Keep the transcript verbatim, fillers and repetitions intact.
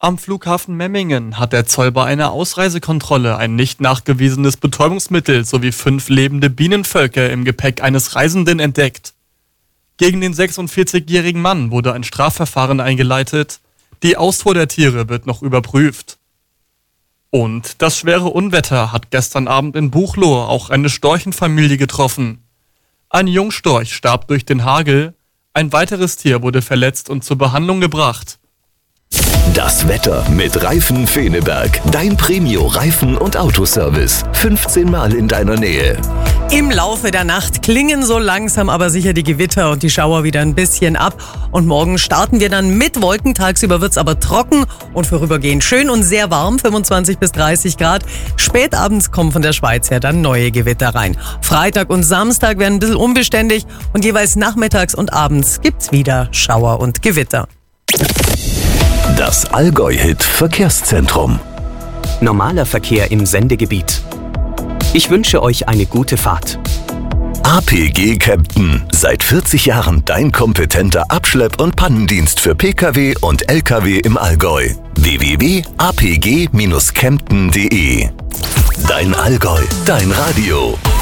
Am Flughafen Memmingen hat der Zoll bei einer Ausreisekontrolle ein nicht nachgewiesenes Betäubungsmittel sowie fünf lebende Bienenvölker im Gepäck eines Reisenden entdeckt. Gegen den sechsundvierzigjährigen Mann wurde ein Strafverfahren eingeleitet. Die Ausfuhr der Tiere wird noch überprüft. Und das schwere Unwetter hat gestern Abend in Buchloe auch eine Storchenfamilie getroffen. Ein Jungstorch starb durch den Hagel, ein weiteres Tier wurde verletzt und zur Behandlung gebracht. Das Wetter mit Reifen Feneberg. Dein Premio-Reifen- und Autoservice. fünfzehn Mal in deiner Nähe. Im Laufe der Nacht klingen so langsam aber sicher die Gewitter und die Schauer wieder ein bisschen ab. Und morgen starten wir dann mit Wolken. Tagsüber wird es aber trocken und vorübergehend schön und sehr warm, fünfundzwanzig bis dreißig Grad. Spätabends kommen von der Schweiz her dann neue Gewitter rein. Freitag und Samstag werden ein bisschen unbeständig und jeweils nachmittags und abends gibt's wieder Schauer und Gewitter. Das Allgäu-Hit Verkehrszentrum. Normaler Verkehr im Sendegebiet. Ich wünsche euch eine gute Fahrt. A P G Kempten. Seit vierzig Jahren dein kompetenter Abschlepp- und Pannendienst für Pkw und Lkw im Allgäu. w w w punkt a p g Bindestrich kempten punkt de. Dein Allgäu, dein Radio.